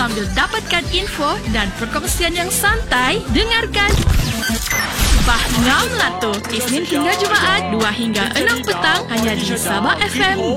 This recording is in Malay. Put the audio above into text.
sambil dapatkan info dan perkongsian yang santai, dengarkan Faham lah tu, Isnin hingga Jumaat 2 hingga 6 petang hanya di Sabah FM.